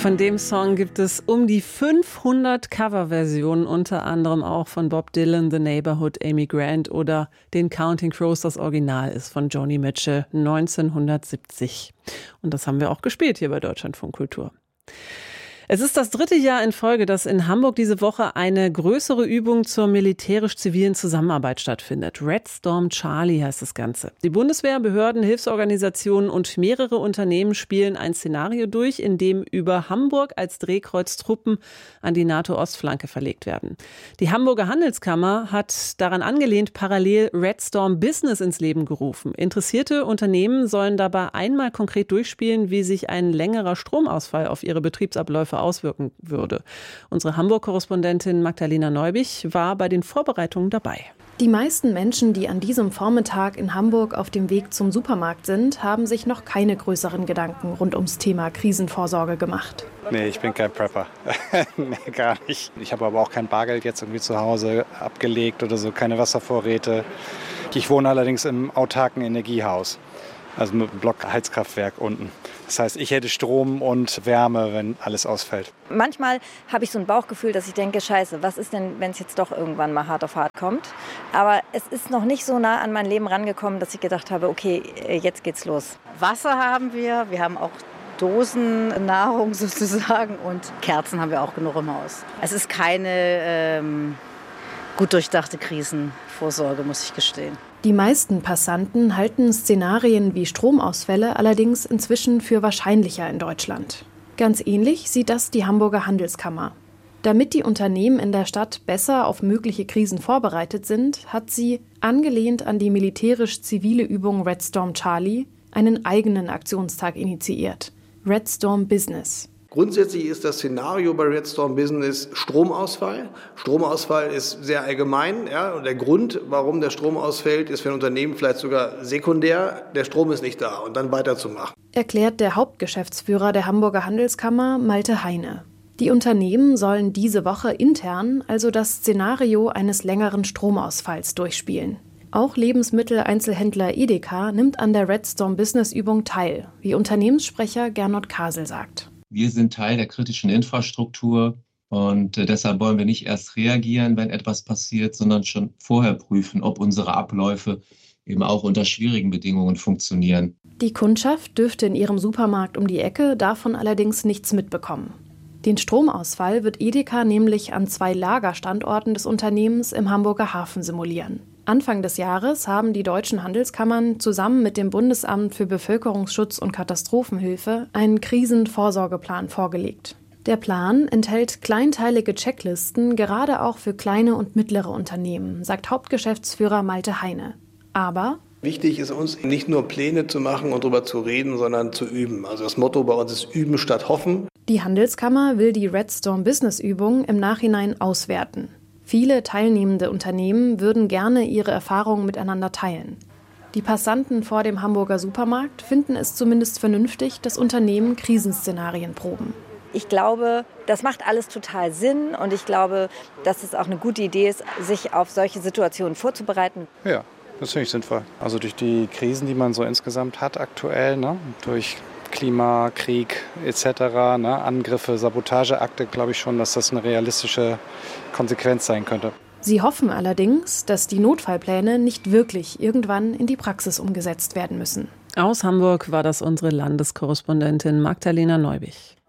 Von dem Song gibt es um die 500 Coverversionen, unter anderem auch von Bob Dylan, The Neighborhood, Amy Grant oder den Counting Crows. Das Original ist von Joni Mitchell 1970. Und das haben wir auch gespielt hier bei Deutschlandfunk Kultur. Es ist das 3. Jahr in Folge, dass in Hamburg diese Woche eine größere Übung zur militärisch-zivilen Zusammenarbeit stattfindet. Red Storm Charlie heißt das Ganze. Die Bundeswehr, Behörden, Hilfsorganisationen und mehrere Unternehmen spielen ein Szenario durch, in dem über Hamburg als Drehkreuz Truppen an die NATO-Ostflanke verlegt werden. Die Hamburger Handelskammer hat daran angelehnt parallel Red Storm Business ins Leben gerufen. Interessierte Unternehmen sollen dabei einmal konkret durchspielen, wie sich ein längerer Stromausfall auf ihre Betriebsabläufe auswirken würde. Unsere Hamburg-Korrespondentin Magdalena Neubich war bei den Vorbereitungen dabei. Die meisten Menschen, die an diesem Vormittag in Hamburg auf dem Weg zum Supermarkt sind, haben sich noch keine größeren Gedanken rund ums Thema Krisenvorsorge gemacht. Nee, ich bin kein Prepper. Nee, gar nicht. Ich habe aber auch kein Bargeld jetzt irgendwie zu Hause abgelegt oder so, keine Wasservorräte. Ich wohne allerdings im autarken Energiehaus, also mit einem Blockheizkraftwerk unten. Das heißt, ich hätte Strom und Wärme, wenn alles ausfällt. Manchmal habe ich so ein Bauchgefühl, dass ich denke, scheiße, was ist denn, wenn es jetzt doch irgendwann mal hart auf hart kommt? Aber es ist noch nicht so nah an mein Leben rangekommen, dass ich gedacht habe, okay, jetzt geht's los. Wasser haben wir haben auch Dosennahrung sozusagen und Kerzen haben wir auch genug im Haus. Es ist keine gut durchdachte Krisenvorsorge, muss ich gestehen. Die meisten Passanten halten Szenarien wie Stromausfälle allerdings inzwischen für wahrscheinlicher in Deutschland. Ganz ähnlich sieht das die Hamburger Handelskammer. Damit die Unternehmen in der Stadt besser auf mögliche Krisen vorbereitet sind, hat sie, angelehnt an die militärisch-zivile Übung Red Storm Charlie, einen eigenen Aktionstag initiiert. Red Storm Business. Grundsätzlich ist das Szenario bei Red Storm Business Stromausfall. Stromausfall ist sehr allgemein. Ja, und der Grund, warum der Strom ausfällt, ist für ein Unternehmen vielleicht sogar sekundär. Der Strom ist nicht da und dann weiterzumachen. Erklärt der Hauptgeschäftsführer der Hamburger Handelskammer, Malte Heine. Die Unternehmen sollen diese Woche intern also das Szenario eines längeren Stromausfalls durchspielen. Auch Lebensmitteleinzelhändler Edeka nimmt an der Red Storm Business Übung teil, wie Unternehmenssprecher Gernot Kasel sagt. Wir sind Teil der kritischen Infrastruktur und deshalb wollen wir nicht erst reagieren, wenn etwas passiert, sondern schon vorher prüfen, ob unsere Abläufe eben auch unter schwierigen Bedingungen funktionieren. Die Kundschaft dürfte in ihrem Supermarkt um die Ecke davon allerdings nichts mitbekommen. Den Stromausfall wird Edeka nämlich an 2 Lagerstandorten des Unternehmens im Hamburger Hafen simulieren. Anfang des Jahres haben die deutschen Handelskammern zusammen mit dem Bundesamt für Bevölkerungsschutz und Katastrophenhilfe einen Krisenvorsorgeplan vorgelegt. Der Plan enthält kleinteilige Checklisten, gerade auch für kleine und mittlere Unternehmen, sagt Hauptgeschäftsführer Malte Heine. Aber wichtig ist uns nicht nur Pläne zu machen und darüber zu reden, sondern zu üben. Also das Motto bei uns ist Üben statt Hoffen. Die Handelskammer will die Red Storm Business Übung im Nachhinein auswerten. Viele teilnehmende Unternehmen würden gerne ihre Erfahrungen miteinander teilen. Die Passanten vor dem Hamburger Supermarkt finden es zumindest vernünftig, dass Unternehmen Krisenszenarien proben. Ich glaube, das macht alles total Sinn und ich glaube, dass es auch eine gute Idee ist, sich auf solche Situationen vorzubereiten. Ja, das finde ich sinnvoll. Also durch die Krisen, die man so insgesamt hat aktuell, durch Klima, Krieg etc., Angriffe, Sabotageakte, glaube ich schon, dass das eine realistische Konsequenz sein könnte. Sie hoffen allerdings, dass die Notfallpläne nicht wirklich irgendwann in die Praxis umgesetzt werden müssen. Aus Hamburg war das unsere Landeskorrespondentin Magdalena Neubich.